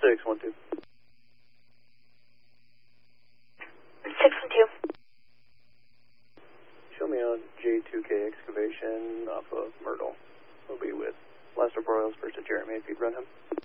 612. 612. Show me on J2K excavation off of Myrtle. We'll be with Lester Broyles, first at Jeremy, if you'd run him.